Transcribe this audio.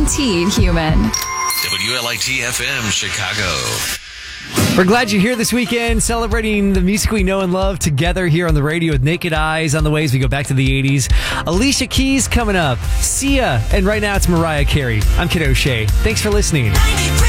Teen Human. WLIT FM Chicago. We're glad you're here this weekend, celebrating the music we know and love together here on the radio with Naked Eyes on the way as we go back to the 80s. Alicia Keys coming up, Sia, and right now it's Mariah Carey. I'm Kid O'Shea. Thanks for listening. 93.